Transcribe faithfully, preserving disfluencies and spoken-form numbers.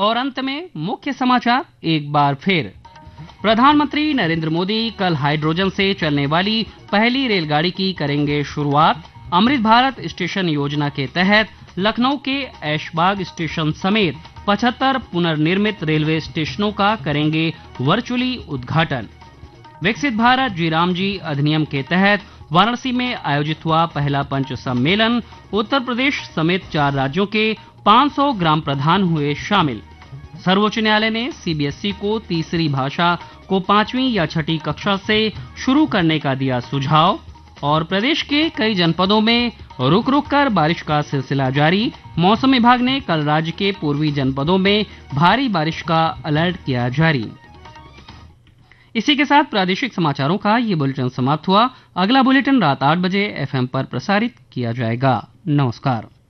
और अंत में मुख्य समाचार एक बार फिर। प्रधानमंत्री नरेंद्र मोदी कल हाइड्रोजन से चलने वाली पहली रेलगाड़ी की करेंगे शुरुआत। अमृत भारत स्टेशन योजना के तहत लखनऊ के ऐशबाग स्टेशन समेत पचहत्तर पुनर्निर्मित रेलवे स्टेशनों का करेंगे वर्चुअली उद्घाटन। विकसित भारत जी राम जी अधिनियम के तहत वाराणसी में आयोजित हुआ पहला पंच सम्मेलन। उत्तर प्रदेश समेत चार राज्यों के पाँच सौ ग्राम प्रधान हुए शामिल। सर्वोच्च न्यायालय ने सीबीएसई को तीसरी भाषा को पांचवी या छठी कक्षा से शुरू करने का दिया सुझाव। और प्रदेश के कई जनपदों में रुक रुक कर बारिश का सिलसिला जारी। मौसम विभाग ने कल राज्य के पूर्वी जनपदों में भारी बारिश का अलर्ट किया जारी। इसी के साथ प्रादेशिक समाचारों का ये बुलेटिन समाप्त हुआ। अगला बुलेटिन रात आठ बजे एफएम पर प्रसारित किया जाएगा। नमस्कार।